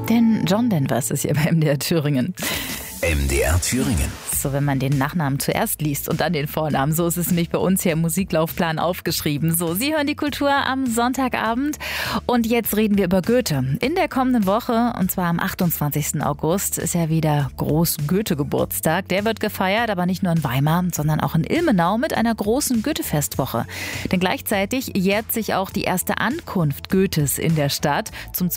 Denn John Denvers ist hier bei MDR Thüringen. MDR Thüringen. So, wenn man den Nachnamen zuerst liest und dann den Vornamen. So ist es nämlich bei uns hier im Musiklaufplan aufgeschrieben. So, Sie hören die Kultur am Sonntagabend und jetzt reden wir über Goethe. In der kommenden Woche, und zwar am 28. August, ist ja wieder Groß-Goethe-Geburtstag. Der wird gefeiert, aber nicht nur in Weimar, sondern auch in Ilmenau mit einer großen Goethe-Festwoche. Denn gleichzeitig jährt sich auch die erste Ankunft Goethes in der Stadt zum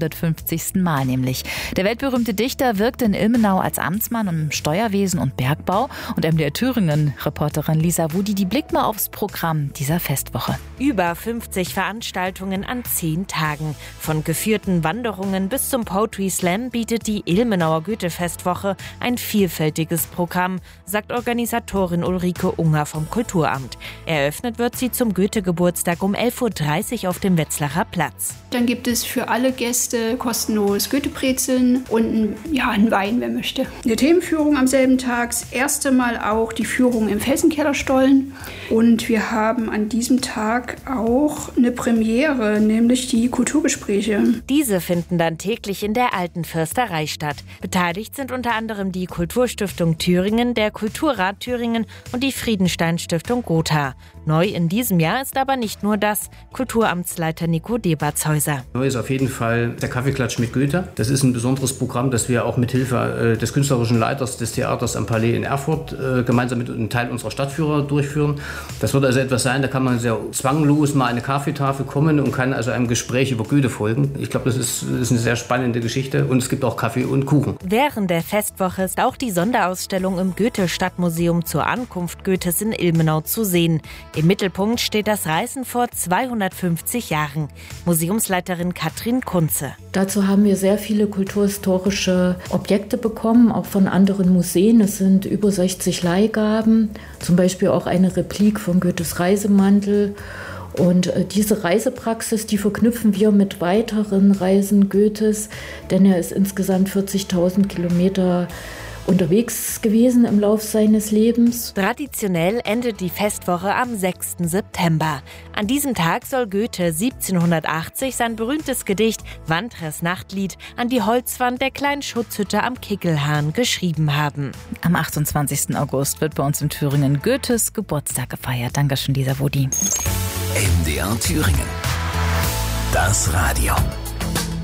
250. Mal nämlich. Der weltberühmte Dichter wirkte in Ilmenau als Amtsmann im Steuerwesen und Bergbau. Und MDR Thüringen-Reporterin Lisa Wudi, die blickt mal aufs Programm dieser Festwoche. Über 50 Veranstaltungen an 10 Tagen. Von geführten Wanderungen bis zum Poetry Slam bietet die Ilmenauer Goethe-Festwoche ein vielfältiges Programm, sagt Organisatorin Ulrike Unger vom Kulturamt. Eröffnet wird sie zum Goethe-Geburtstag um 11.30 Uhr auf dem Wetzlarer Platz. Dann gibt es für alle Gäste kostenlos Goethe-Brezeln und einen Wein, wer möchte. Eine Themenführung am selben Tag, das erste Mal auch die Führung im Felsenkellerstollen. Und wir haben an diesem Tag auch eine Premiere, nämlich die Kulturgespräche. Diese finden dann täglich in der Alten Försterei statt. Beteiligt sind unter anderem die Kulturstiftung Thüringen, der Kulturrat Thüringen und die Friedenstein-Stiftung Gotha. Neu in diesem Jahr ist aber nicht nur das. Kulturamtsleiter Nico Debertshäuser. Neu ist auf jeden Fall der Kaffeeklatsch mit Goethe. Das ist ein besonderes Programm, das wir auch mit Hilfe des künstlerischen Leiters des Theaters am Palais in Erfurt gemeinsam mit einem Teil unserer Stadtführer durchführen. Das wird also etwas sein, da kann man sehr zwanglos mal an eine Kaffeetafel kommen und kann also einem Gespräch über Goethe folgen. Ich glaube, das ist eine sehr spannende Geschichte und es gibt auch Kaffee und Kuchen. Während der Festwoche ist auch die Sonderausstellung im Goethe-Stadtmuseum zur Ankunft Goethes in Ilmenau zu sehen. Im Mittelpunkt steht das Reisen vor 250 Jahren. Museumsleiterin Katrin Kunze. Dazu haben wir sehr viele kulturhistorische Objekte bekommen, auch von anderen Museen. Es sind über 60 Leihgaben, zum Beispiel auch eine Replik von Goethes Reisemantel. Und diese Reisepraxis, die verknüpfen wir mit weiteren Reisen Goethes, denn er ist insgesamt 40.000 Kilometer unterwegs gewesen im Lauf seines Lebens. Traditionell endet die Festwoche am 6. September. An diesem Tag soll Goethe 1780 sein berühmtes Gedicht Wantres Nachtlied an die Holzwand der kleinen Schutzhütte am Kickelhahn geschrieben haben. Am 28. August wird bei uns in Thüringen Goethes Geburtstag gefeiert. Dankeschön, Lisa Wudi. MDR Thüringen. Das Radio.